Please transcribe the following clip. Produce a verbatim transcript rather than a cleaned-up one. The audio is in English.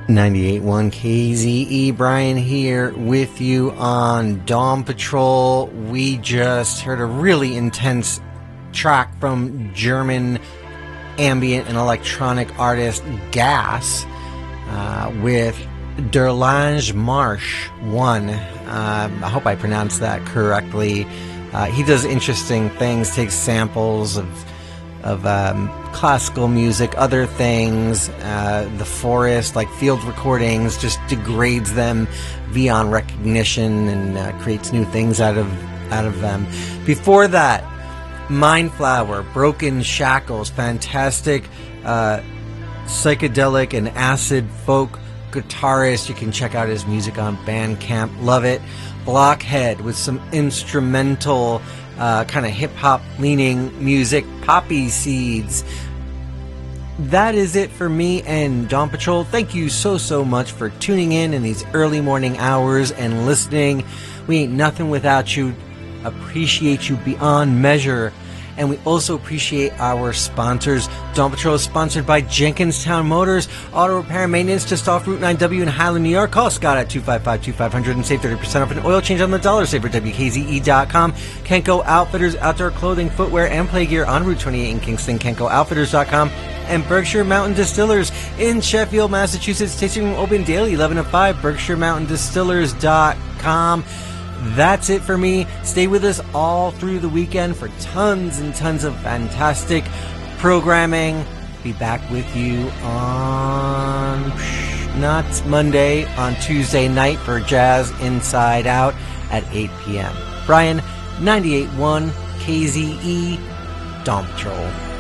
ninety-eight point one K Z E, Brian here with you on Dawn Patrol. We just heard a really intense track from German ambient and electronic artist Gas uh, with Der Lange Marsch one. Um, I hope I pronounced that correctly. Uh, he does interesting things, takes samples of of um, classical music, other things, uh, the forest, like field recordings, just degrades them beyond recognition and uh, creates new things out of out of them. Before that, Mindflower, Broken Shackles, fantastic uh, psychedelic and acid folk guitarist. You can check out his music on Bandcamp. Love it. Blockhead with some instrumental Uh, kind of hip-hop leaning music, Poppy Seeds. That is it for me and Dawn Patrol. Thank you so, so much for tuning in in these early morning hours and listening. We ain't nothing without you. Appreciate you beyond measure. And we also appreciate our sponsors. Dawn Patrol is sponsored by Jenkinstown Motors, auto repair and maintenance just off Route nine W in Highland, New York. Call Scott at two five five, two five zero zero and save thirty percent off an oil change on the dollar saver. W K Z E dot com. Kenko Outfitters, outdoor clothing, footwear, and play gear on Route twenty-eight in Kingston. Kenko Outfitters dot com. And Berkshire Mountain Distillers in Sheffield, Massachusetts. Tasting room open daily, eleven to five. Berkshire Mountain Distillers dot com. That's it for me. Stay with us all through the weekend for tons and tons of fantastic programming. Be back with you on, not Monday, on Tuesday night for Jazz Inside Out at eight p.m. Brian, ninety-eight point one K Z E, Dawn Patrol.